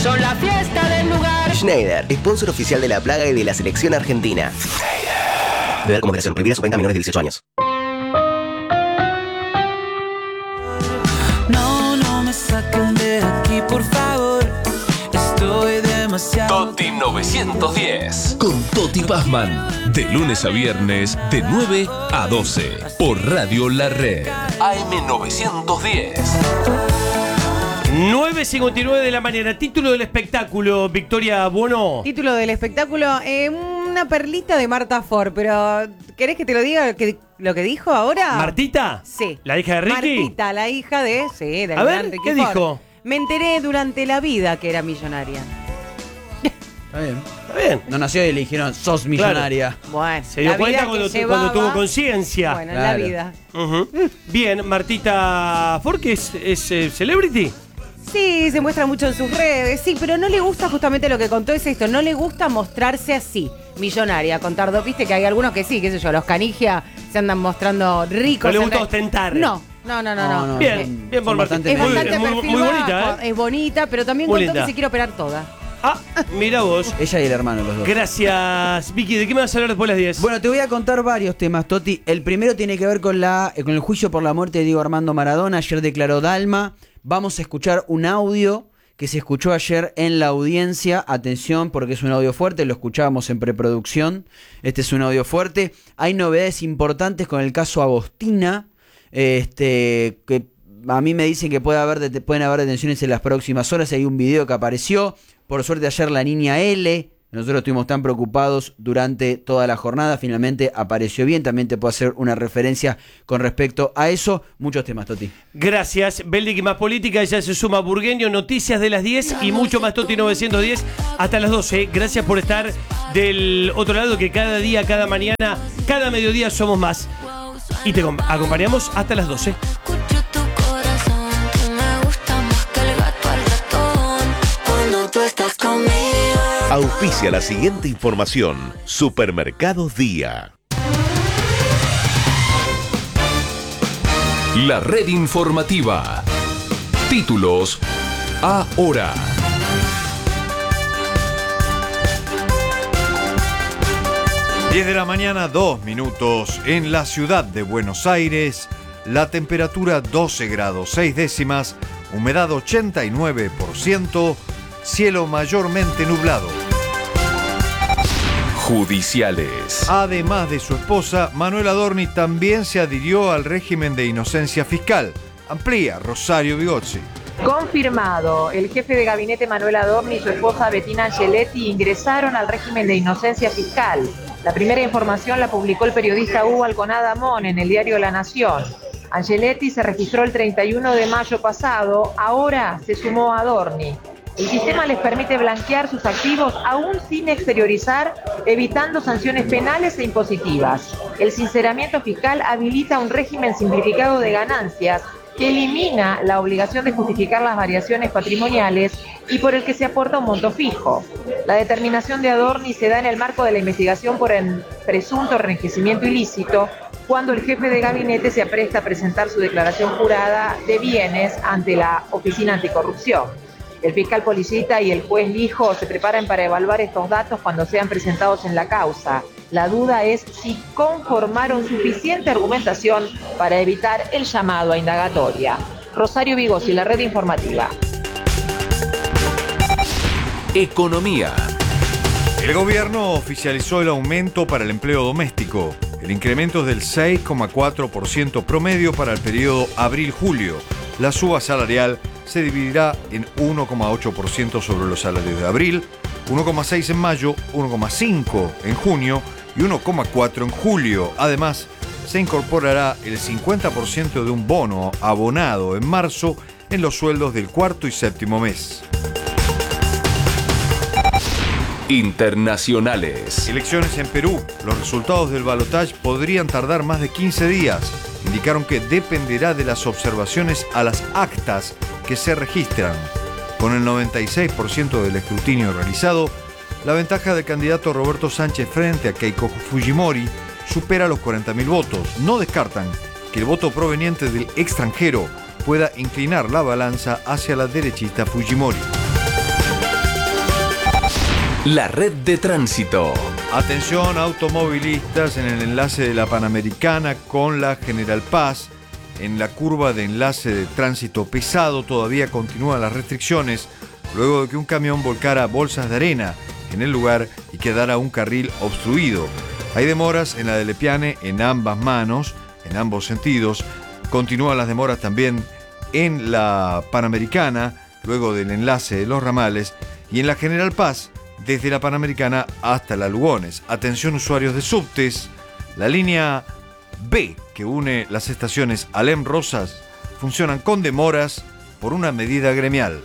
son la fiesta del lugar. Schneider, sponsor oficial de La Plaga y de la selección argentina. Beber con moderación. Prohibida su venta a menores de 18 años. No me saquen de aquí, por favor. Estoy demasiado... Toti 910. Con Toti Pazman. De lunes a viernes, de 9 a 12. Por Radio La Red. AM 910. 9:59 de la mañana. Título del espectáculo, Victoria Buono. Título del espectáculo, una perlita de Marta Ford, pero ¿querés que te lo diga lo que dijo ahora? ¿Martita? Sí. ¿La hija de Ricky? Martita, la hija de... Sí, del A ver, gran Ricky ¿qué Ford. dijo? Me enteré durante la vida que era millonaria. Está bien. Está bien. No nació y le dijeron, sos millonaria. Bueno, Se dio la cuenta vida cuando, que cuando tuvo llevaba, conciencia. Bueno, Claro. la vida. Ujú. Bien, Martita Ford, que es celebrity. Sí, se muestra mucho en sus redes, sí, pero no le gusta justamente lo que contó es esto, no le gusta mostrarse así, millonaria, contar viste que hay algunos que sí, qué sé yo, los Canigia se andan mostrando ricos. No le en gusta re- ostentar. No. Bien, bien por Son Martita. bastante Es bastante muy perfil bonita, bajo, es bonita, pero también Muy contó linda. que se quiere operar toda. Ah, mira vos. Ella y el hermano, los dos. Gracias, Vicky. ¿De qué me vas a hablar después de las 10? Bueno, te voy a contar varios temas, Toti. El primero tiene que ver con el juicio por la muerte de Diego Armando Maradona. Ayer declaró Dalma. Vamos a escuchar un audio que se escuchó ayer en la audiencia. Atención, porque es un audio fuerte, lo escuchábamos en preproducción. Este es un audio fuerte. Hay novedades importantes con el caso Agostina, que a mí me dicen que pueden haber detenciones en las próximas horas. Hay un video que apareció. Por suerte ayer la niña L, nosotros estuvimos tan preocupados durante toda la jornada, finalmente apareció bien. También te puedo hacer una referencia con respecto a eso. Muchos temas, Toti. Gracias, Beldic y más política, ella se suma Burgueño, noticias de las 10 y mucho más Toti 910 hasta las 12. Gracias por estar del otro lado, que cada día, cada mañana, cada mediodía somos más. Y te acompañamos hasta las 12. Escucho tu corazón, que me gusta más que el gato al ratón. Cuando tú estás conmigo. Auspicia la siguiente información. Supermercados Día. La red informativa. Títulos ahora. Diez de la mañana, 2 minutos. En la ciudad de Buenos Aires, la temperatura 12 grados 6 décimas, humedad 89%, cielo mayormente nublado. Judiciales. Además de su esposa, Manuela Adorni también se adhirió al régimen de inocencia fiscal. Amplía Rosario Bigozzi. Confirmado, el jefe de gabinete Manuel Adorni y su esposa Bettina Angeletti ingresaron al régimen de inocencia fiscal. La primera información la publicó el periodista Hugo Alconada Amón en el diario La Nación. Angeletti se registró el 31 de mayo pasado, ahora se sumó a Adorni. El sistema les permite blanquear sus activos aún sin exteriorizar, evitando sanciones penales e impositivas. El sinceramiento fiscal habilita un régimen simplificado de ganancias que elimina la obligación de justificar las variaciones patrimoniales y por el que se aporta un monto fijo. La determinación de Adorni se da en el marco de la investigación por el presunto enriquecimiento ilícito, cuando el jefe de gabinete se apresta a presentar su declaración jurada de bienes ante la Oficina Anticorrupción. El fiscal Policita y el juez Lijo se preparan para evaluar estos datos cuando sean presentados en la causa. La duda es si conformaron suficiente argumentación para evitar el llamado a indagatoria. Rosario Bigozzi, la red informativa. Economía. El gobierno oficializó el aumento para el empleo doméstico. El incremento es del 6,4% promedio para el periodo abril-julio. La suba salarial se dividirá en 1,8% sobre los salarios de abril, 1,6% en mayo, 1,5% en junio y 1,4% en julio. Además, se incorporará el 50% de un bono abonado en marzo en los sueldos del cuarto y séptimo mes. Internacionales. Elecciones en Perú. Los resultados del balotaje podrían tardar más de 15 días. Indicaron que dependerá de las observaciones a las actas que se registran. Con el 96% del escrutinio realizado, la ventaja del candidato Roberto Sánchez frente a Keiko Fujimori supera los 40.000 votos. No descartan que el voto proveniente del extranjero pueda inclinar la balanza hacia la derechista Fujimori. La red de tránsito. Atención automovilistas en el enlace de la Panamericana con la General Paz. En la curva de enlace de tránsito pesado todavía continúan las restricciones luego de que un camión volcara bolsas de arena en el lugar y quedara un carril obstruido. Hay demoras en la de Lepiane en ambas manos, en ambos sentidos. Continúan las demoras también en la Panamericana luego del enlace de los ramales y en la General Paz desde la Panamericana hasta la Lugones. Atención usuarios de subtes, la línea B que une las estaciones Alem Rosas funcionan con demoras por una medida gremial.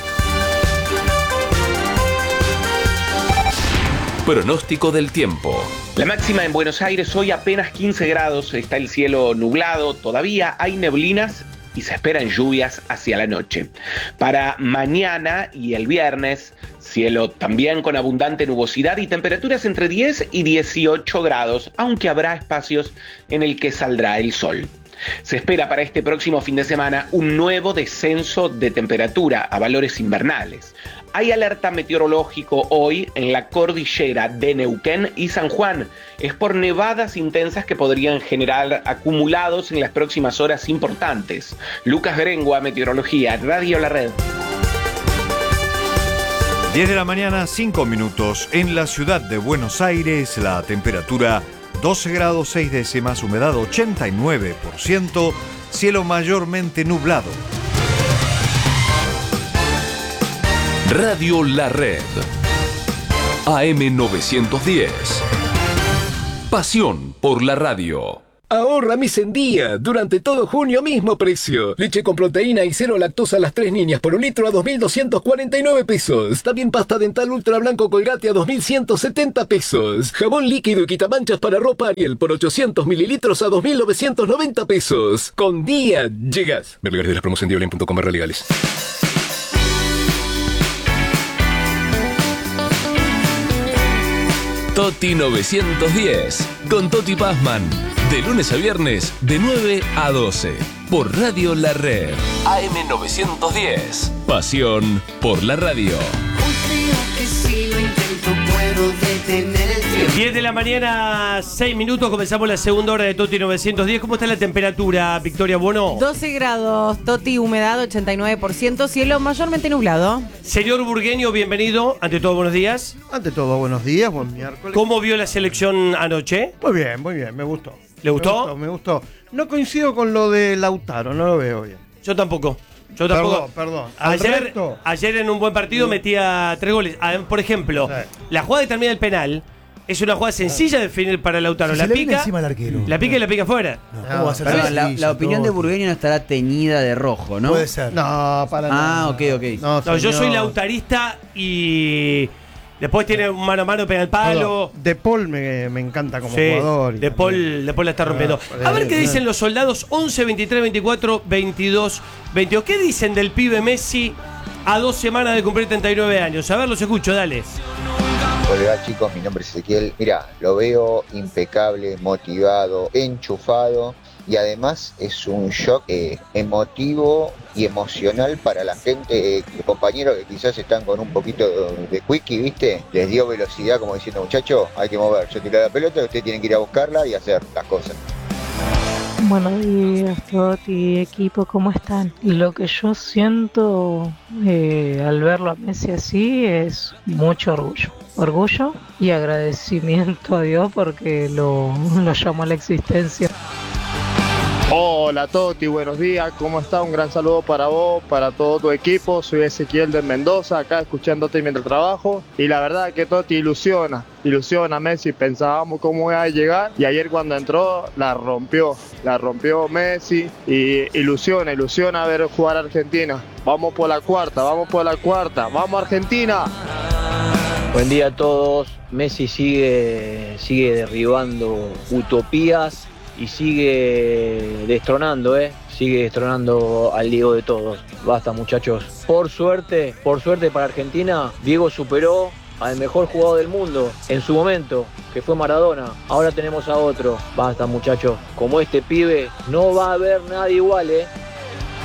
Pronóstico del tiempo. La máxima en Buenos Aires hoy apenas 15 grados, está el cielo nublado, todavía hay neblinas y se esperan lluvias hacia la noche. Para mañana y el viernes, cielo también con abundante nubosidad y temperaturas entre 10 y 18 grados, aunque habrá espacios en el que saldrá el sol. Se espera para este próximo fin de semana un nuevo descenso de temperatura a valores invernales. Hay alerta meteorológico hoy en la cordillera de Neuquén y San Juan. Es por nevadas intensas que podrían generar acumulados en las próximas horas importantes. Lucas Berengua, Meteorología, Radio La Red. 10 de la mañana, 5 minutos. En la ciudad de Buenos Aires, la temperatura 12 grados 6 décimas, humedad 89%, cielo mayormente nublado. Radio La Red. AM 910. Pasión por la radio. Ahorra mis en día. Durante todo junio, mismo precio. Leche con proteína y cero lactosa a las 3 niñas por un litro a 2.249 pesos. También pasta dental ultra blanco Colgate a 2.170 pesos. Jabón líquido y quitamanchas para ropa Ariel por 800 mililitros a 2.990 pesos. Con día llegas. Ver lugares de las promos en diablen.com legales. Toti 910. Con Toti Pazman. De lunes a viernes, de 9 a 12. Por Radio La Red. AM 910. Pasión por la radio. Que si lo intento puedo detener el tiempo. 10 de la mañana, 6 minutos, comenzamos la segunda hora de Toti 910. ¿Cómo está la temperatura, Victoria Buono? 12 grados, Toti, humedad 89%, cielo mayormente nublado. Señor Burgueño, bienvenido. Ante todo, buenos días. Ante todo, buenos días, buen miércoles. ¿Cómo vio la selección anoche? Muy bien, me gustó. ¿Le gustó? Me gustó. No coincido con lo de Lautaro, no lo veo bien. Yo tampoco. Perdón. Ayer en un buen partido metía 3 goles. Por ejemplo, la jugada que termina el penal es una jugada sencilla de definir para Lautaro. Si la se le pica, viene encima al arquero. la pica y la pica afuera. ¿Cómo va a ser Perdón, la opinión de Burgueño no estará teñida de rojo, ¿no? Puede ser. No, para nada. Ok. No, yo soy lautarista y después tiene un mano a mano, pega el palo. De Paul me encanta como jugador. De Paul la está rompiendo. A ver qué dicen los soldados. 11, 23, 24, 22, 22. ¿Qué dicen del pibe Messi a 2 semanas de cumplir 39 años? A ver, los escucho, dale. Hola chicos, mi nombre es Ezequiel. Mira, lo veo impecable, motivado, enchufado y además es un shock emotivo y emocional para la gente, compañeros que quizás están con un poquito de quickie, ¿viste? Les dio velocidad como diciendo, muchachos, hay que mover. Yo tiré la pelota, ustedes tienen que ir a buscarla y hacer las cosas. Buenos días, Toti, equipo, ¿cómo están? Lo que yo siento al verlo a Messi así es mucho orgullo y agradecimiento a Dios porque lo llamó a la existencia. Hola Toti, buenos días, ¿cómo está? Un gran saludo para vos, para todo tu equipo. Soy Ezequiel de Mendoza, acá escuchándote mientras trabajo. Y la verdad que Toti ilusiona Messi. Pensábamos cómo iba a llegar y ayer cuando entró la rompió Messi. Y ilusiona ver jugar a Argentina. Vamos por la cuarta, vamos Argentina. Buen día a todos. Messi sigue derribando utopías y sigue destronando al Diego de todos. Basta, muchachos. Por suerte para Argentina, Diego superó al mejor jugador del mundo en su momento, que fue Maradona. Ahora tenemos a otro. Basta, muchachos. Como este pibe, no va a haber nadie igual,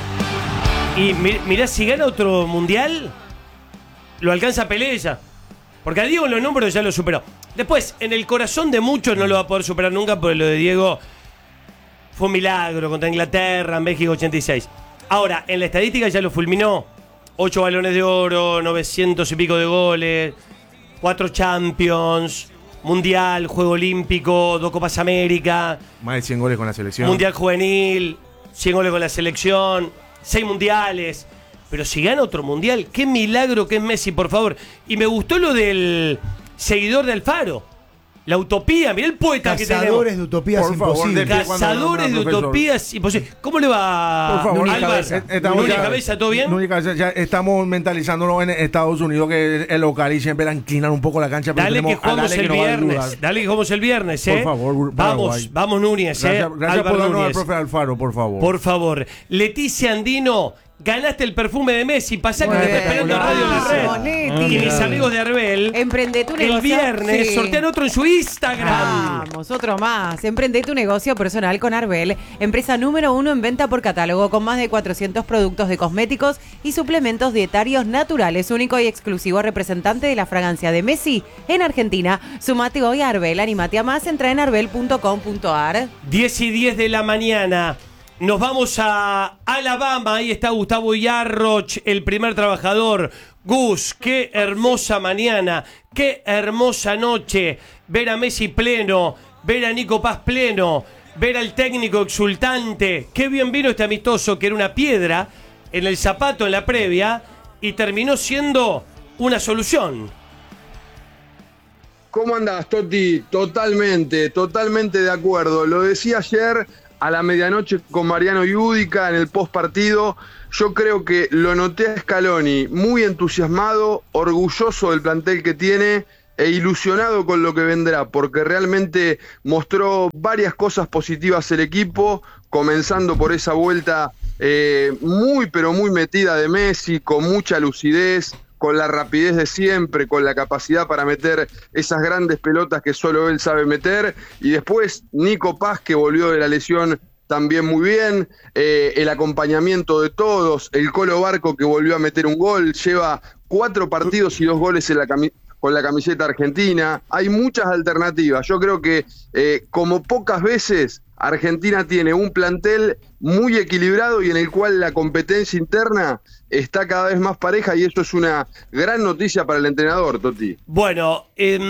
Y mirá, si gana otro mundial, lo alcanza Pelé ya. Porque a Diego en los números ya lo superó. Después, en el corazón de muchos no lo va a poder superar nunca, porque lo de Diego fue un milagro contra Inglaterra, México 86. Ahora, en la estadística ya lo fulminó. 8 balones de oro, 900 y pico de goles, 4 Champions, Mundial, Juego Olímpico, 2 Copas América. Más de 100 goles con la selección. Mundial Juvenil, 100 goles con la selección, 6 mundiales. Pero si gana otro mundial, qué milagro que es Messi, por favor. Y me gustó lo del seguidor de Alfaro. La utopía, mirá el poeta que tenemos. Cazadores de utopías imposibles. Cazadores de utopías imposibles. ¿Cómo le va, por favor, Álvaro? Nuni Cabeza, ¿todo bien? Nuni Cabeza, ya estamos mentalizándolo en Estados Unidos, que el local y siempre la inclinan un poco la cancha. Pero dale que jugamos el viernes. Dale que jugamos el viernes, Por favor, vamos Núñez, Gracias Álvaro por darnos al Núñez. profe Alfaro, por favor. Por favor. Leticia Andino, ganaste el perfume de Messi. Pasá que te está esperando Radio La Red. Y mis amigos de Arbel, Emprende tu negocio. el viernes Sí. sortean otro en su Instagram. Vamos, otro más. Emprende tu negocio personal con Arbel, empresa número 1 en venta por catálogo con más de 400 productos de cosméticos y suplementos dietarios naturales, único y exclusivo representante de la fragancia de Messi en Argentina. Sumate hoy a Arbel, animate a más, entra en arbel.com.ar. 10:10 de la mañana. Nos vamos a Alabama. Ahí está Gustavo Yarroch, el primer trabajador. Gus, qué hermosa mañana, qué hermosa noche. Ver a Messi pleno, ver a Nico Paz pleno, ver al técnico exultante. Qué bien vino este amistoso, que era una piedra en el zapato en la previa y terminó siendo una solución. ¿Cómo andás, Toti? Totalmente de acuerdo. Lo decía ayer a la medianoche con Mariano Yudica en el post partido. Yo creo que lo noté a Scaloni muy entusiasmado, orgulloso del plantel que tiene e ilusionado con lo que vendrá, porque realmente mostró varias cosas positivas el equipo, comenzando por esa vuelta muy pero muy metida de Messi, con mucha lucidez, con la rapidez de siempre, con la capacidad para meter esas grandes pelotas que solo él sabe meter, y después Nico Paz, que volvió de la lesión también muy bien, el acompañamiento de todos, el Colo Barco, que volvió a meter un gol, lleva 4 partidos y 2 goles en con la camiseta argentina. Hay muchas alternativas. Yo creo que como pocas veces Argentina tiene un plantel muy equilibrado y en el cual la competencia interna está cada vez más pareja, y eso es una gran noticia para el entrenador, Toti. Bueno,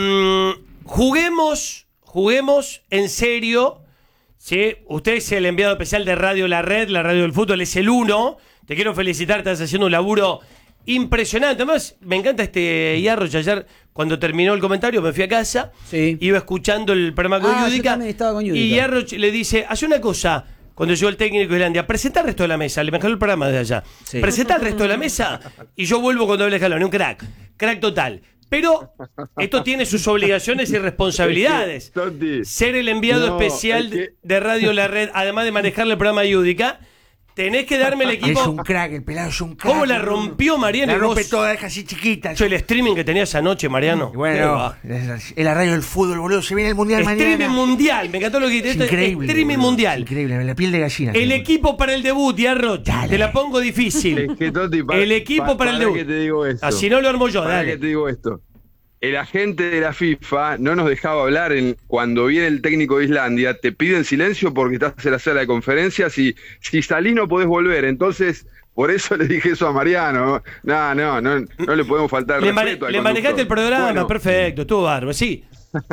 juguemos en serio. ¿Sí? Usted es el enviado especial de Radio La Red, la radio del fútbol, es el 1. Te quiero felicitar, estás haciendo un laburo impresionante. Además, me encanta Yarroch. Ayer, cuando terminó el comentario, me fui a casa, iba escuchando el programa con Yudica, y Yarroch le dice, haz una cosa. Cuando llegó el técnico de Islandia, presenta al resto de la mesa, le mejoró el programa desde allá. Presenta al resto de la mesa y yo vuelvo cuando hable Scaloni, un crack total. Pero esto tiene sus obligaciones y responsabilidades. Ser el enviado especial de Radio La Red, además de manejarle el programa de Yudica, tenés que darme el equipo. Es un crack, el pelado es un crack. ¿Cómo la rompió Mariano? La rompe toda, deja así chiquita. El streaming que tenías anoche, Mariano. Bueno, el arraigo del fútbol, boludo. Se viene el mundial mañana. Streaming mundial, me encantó lo que dijiste. Increíble. Streaming mundial. Increíble, la piel de gallina. El equipo para el debut, Yarroch. Te la pongo difícil. Es que, Toti, el equipo para el debut. Que te digo esto. Así no lo armo yo, para dale. Que te digo esto. El agente de la FIFA no nos dejaba hablar cuando viene el técnico de Islandia, te piden silencio porque estás en la sala de conferencias y si salís no podés volver. Entonces, por eso le dije eso a Mariano. No le podemos faltar respeto al Le manejaste el programa, bueno, perfecto, estuvo bárbaro, sí.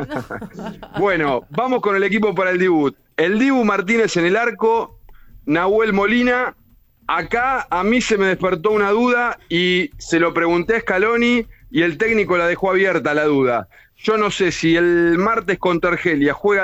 Bueno, vamos con el equipo para el debut. El Dibu Martínez en el arco, Nahuel Molina. Acá a mí se me despertó una duda y se lo pregunté a Scaloni y el técnico la dejó abierta la duda. Yo no sé si el martes contra Argelia juega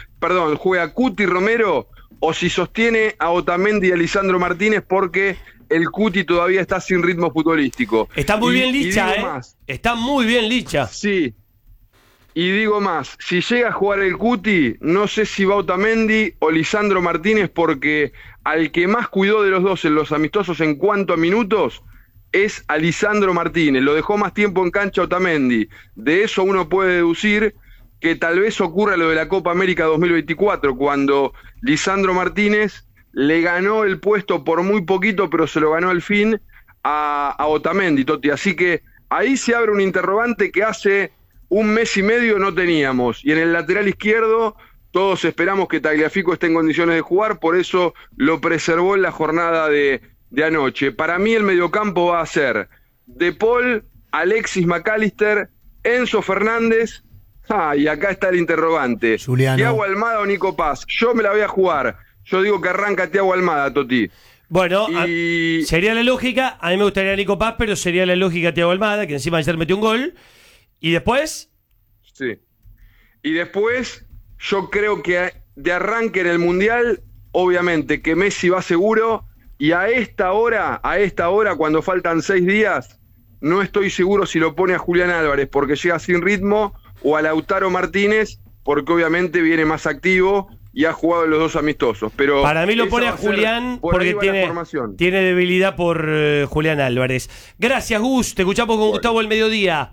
Cuti Romero o si sostiene a Otamendi y a Lisandro Martínez, porque el Cuti todavía está sin ritmo futbolístico. Está muy bien Licha, Está muy bien Licha. Sí. Y digo más, si llega a jugar el Cuti, no sé si va Otamendi o Lisandro Martínez, porque al que más cuidó de los dos en los amistosos en cuanto a minutos es a Lisandro Martínez. Lo dejó más tiempo en cancha Otamendi. De eso uno puede deducir que tal vez ocurra lo de la Copa América 2024, cuando Lisandro Martínez le ganó el puesto por muy poquito, pero se lo ganó al fin a Otamendi, Toti. Así que Ahí se abre un interrogante que hace un mes y medio no teníamos. Y en el lateral izquierdo todos esperamos que Tagliafico esté en condiciones de jugar, por eso lo preservó en la jornada de anoche. Para mí el mediocampo va a ser De Paul, Alexis McAllister, Enzo Fernández. Y acá está el interrogante. Thiago Almada o Nico Paz. Yo me la voy a jugar. Yo digo que arranca Thiago Almada, Toti. Bueno, sería la lógica. A mí me gustaría Nico Paz, pero sería la lógica Thiago Almada, que encima ayer metió un gol. ¿Y después? Sí. Y después, yo creo que de arranque en el Mundial, obviamente que Messi va seguro. Y a esta hora, cuando faltan 6 días, no estoy seguro si lo pone a Julián Álvarez, porque llega sin ritmo, o a Lautaro Martínez, porque obviamente viene más activo y ha jugado en los 2 amistosos. Pero para mí lo pone a Julián porque tiene debilidad por Julián Álvarez. Gracias, Gus. Te escuchamos con Gustavo el mediodía.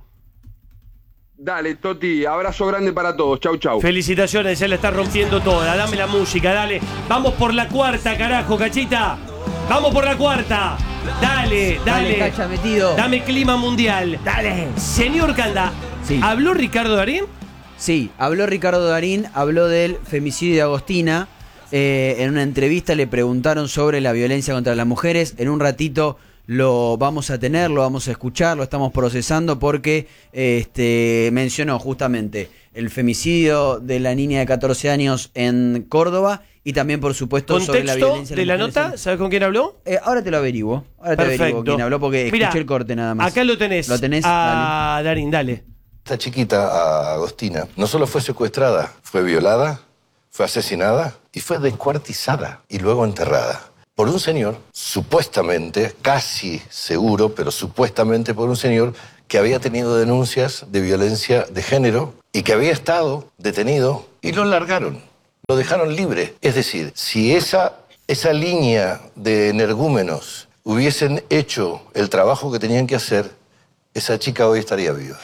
Dale, Toti. Abrazo grande para todos. Chau, chau. Felicitaciones, él la está rompiendo toda. Dame la música, dale. Vamos por la cuarta, carajo, Cachita. Vamos por la cuarta. Dale. Cacha, metido. Dame clima mundial. Dale. Señor Canda, sí. ¿Habló Ricardo Darín? Sí, habló Ricardo Darín, habló del femicidio de Agostina. En una entrevista le preguntaron sobre la violencia contra las mujeres. En un ratito lo vamos a tener, lo vamos a escuchar, lo estamos procesando porque mencionó justamente el femicidio de la niña de 14 años en Córdoba y también, por supuesto, sobre la violencia de la nota. ¿Sabes con quién habló? Ahora te lo averiguo. Ahora te averiguo quién habló porque escuché el corte nada más. Acá lo tenés. Dale. Darín, dale. Esta chiquita, Agostina, no solo fue secuestrada, fue violada, fue asesinada y fue descuartizada y luego enterrada por un señor, supuestamente, casi seguro, pero supuestamente por un señor que había tenido denuncias de violencia de género y que había estado detenido y lo largaron, lo dejaron libre. Es decir, si esa línea de energúmenos hubiesen hecho el trabajo que tenían que hacer, esa chica hoy estaría viva.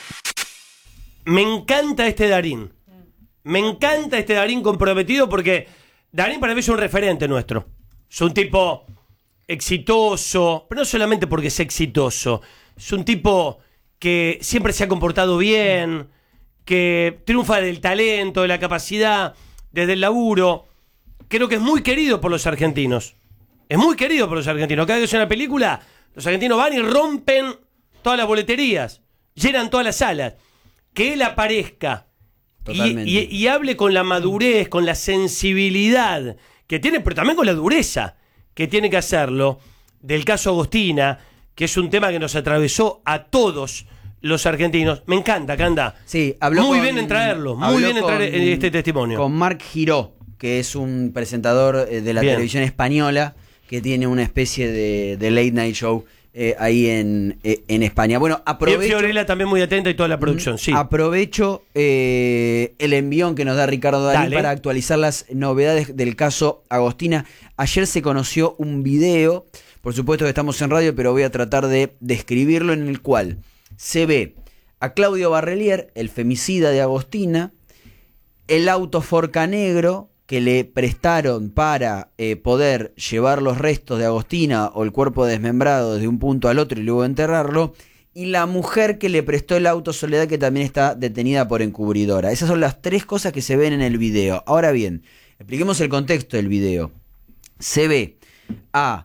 Me encanta este Darín. Me encanta este Darín comprometido porque Darín para mí es un referente nuestro. Es un tipo exitoso, pero no solamente porque es exitoso. Es un tipo que siempre se ha comportado bien, que triunfa del talento, de la capacidad, desde el laburo. Creo que es muy querido por los argentinos. Es muy querido por los argentinos. Cada vez que es una película, los argentinos van y rompen todas las boleterías, llenan todas las salas. Que él aparezca y hable con la madurez, con la sensibilidad que tiene, pero también con la dureza que tiene que hacerlo, del caso Agostina, que es un tema que nos atravesó a todos los argentinos. Me encanta, Canda. Sí, habló muy bien en traerlo, muy bien en traer este testimonio. Con Marc Giró, que es un presentador de la televisión española, que tiene una especie de late night show ahí en España. Bueno, aprovecho. Y Fiorella también muy atenta y toda la producción, sí. Aprovecho el envión que nos da Ricardo Darín para actualizar las novedades del caso Agostina. Ayer se conoció un video, por supuesto que estamos en radio, pero voy a tratar de describirlo, en el cual se ve a Claudio Barrelier, el femicida de Agostina, el auto Forca negro que le prestaron para poder llevar los restos de Agostina o el cuerpo desmembrado desde un punto al otro y luego enterrarlo, y la mujer que le prestó el auto Soledad, que también está detenida por encubridora. Esas son las 3 cosas que se ven en el video. Ahora bien, expliquemos el contexto del video. Se ve a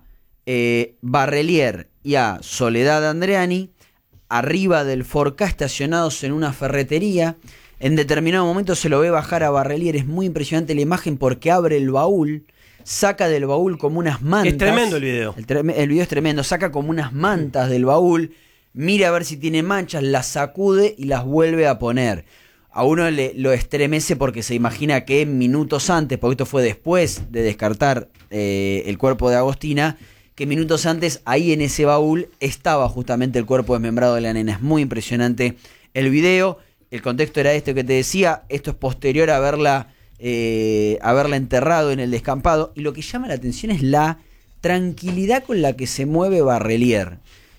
Barrelier y a Soledad Andreani arriba del Forca estacionados en una ferretería. En determinado momento se lo ve bajar a Barrelier. Es muy impresionante la imagen porque abre el baúl, saca del baúl como unas mantas. Es tremendo el video. El video es tremendo. Saca como unas mantas del baúl, mira a ver si tiene manchas, las sacude y las vuelve a poner. A uno lo estremece porque se imagina que minutos antes, porque esto fue después de descartar el cuerpo de Agostina, que minutos antes ahí en ese baúl estaba justamente el cuerpo desmembrado de la nena. Es muy impresionante el video. El contexto era esto que te decía. Esto es posterior a haberla enterrado en el descampado. Y lo que llama la atención es la tranquilidad con la que se mueve Barrelier.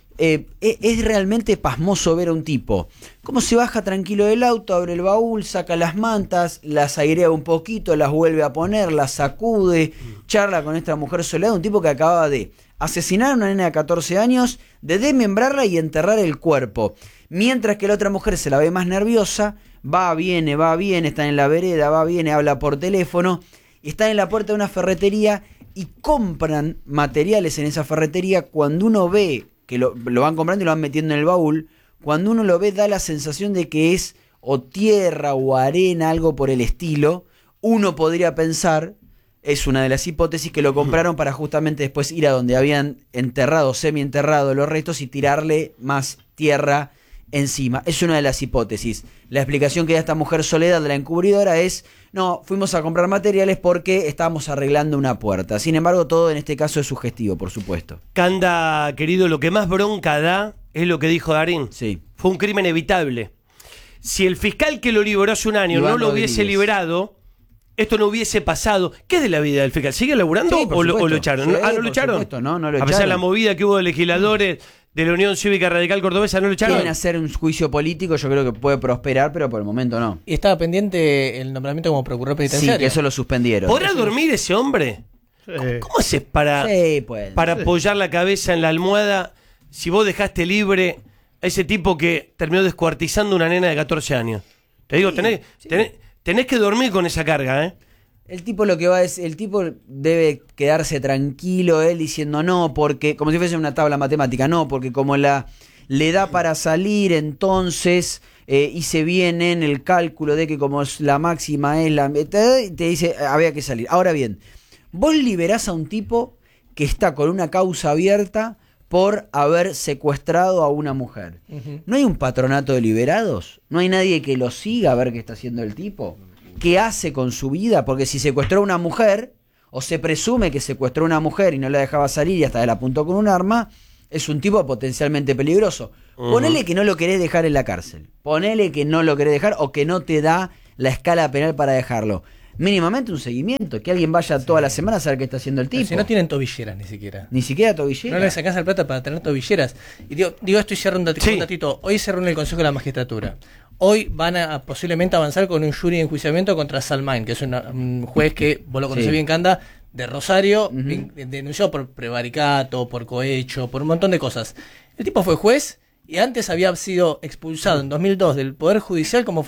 Es realmente pasmoso ver a un tipo cómo se baja tranquilo del auto, abre el baúl, saca las mantas, las airea un poquito, las vuelve a poner, las sacude, charla con esta mujer Soledad, un tipo que acababa de asesinar a una nena de 14 años, de desmembrarla y enterrar el cuerpo. Mientras que la otra mujer se la ve más nerviosa, va, viene, está en la vereda, va, viene, habla por teléfono, está en la puerta de una ferretería y compran materiales en esa ferretería. Cuando uno ve que lo van comprando y lo van metiendo en el baúl, cuando uno lo ve da la sensación de que es o tierra o arena, algo por el estilo. Uno podría pensar, es una de las hipótesis, que lo compraron para justamente después ir a donde habían enterrado, semi-enterrado los restos y tirarle más tierra encima. Es una de las hipótesis. La explicación que da esta mujer Soledad, la encubridora, es: no, fuimos a comprar materiales porque estábamos arreglando una puerta. Sin embargo, todo en este caso es sugestivo, por supuesto. Canda, querido, lo que más bronca da es lo que dijo Darín. Sí. Fue un crimen evitable. Si el fiscal que lo liberó hace un año Iván no lo hubiese Rodríguez. liberado, esto no hubiese pasado. ¿Qué es de la vida del fiscal? ¿Sigue laburando Sí, por o lo supuesto. echaron? Sí, ¿No lo por echaron? supuesto, no lo A pesar de echaron. la movida que hubo de legisladores de la Unión Cívica Radical Cordobesa, ¿no lo echaron? Quieren hacer un juicio político, yo creo que puede prosperar, pero por el momento no. Y estaba pendiente el nombramiento como procurador penitenciario. Sí, que eso lo suspendieron. ¿Podrá dormir ese hombre? ¿Cómo haces para apoyar la cabeza en la almohada si vos dejaste libre a ese tipo que terminó descuartizando una nena de 14 años? Te digo, tenés que dormir con esa carga, ¿eh? El tipo lo que va es, el tipo debe quedarse tranquilo, él diciendo no, porque, como si fuese una tabla matemática, no, porque como le da para salir, entonces hice bien en el cálculo de que como es la máxima es la... Te dice, había que salir. Ahora bien, vos liberás a un tipo que está con una causa abierta por haber secuestrado a una mujer. ¿No hay un patronato de liberados? ¿No hay nadie que lo siga a ver qué está haciendo el tipo? ¿Qué hace con su vida? Porque si secuestró a una mujer, o se presume que secuestró a una mujer y no la dejaba salir y hasta la apuntó con un arma, es un tipo potencialmente peligroso. Ponele que no lo querés dejar en la cárcel. Ponele que no lo querés dejar o que no te da la escala penal para dejarlo. Mínimamente un seguimiento, que alguien vaya toda la semana a saber qué está haciendo el tipo. Pero si no tienen tobilleras ni siquiera. Ni siquiera tobilleras. No le sacás la plata para tener tobilleras. Y digo esto y cierro un datito. Hoy se reúne el Consejo de la Magistratura. Hoy van a posiblemente avanzar con un jury de enjuiciamiento contra Salmain, que es un juez que, vos lo conocés bien, Canda, de Rosario, denunció por prevaricato, por cohecho, por un montón de cosas. El tipo fue juez y antes había sido expulsado en 2002 del Poder Judicial como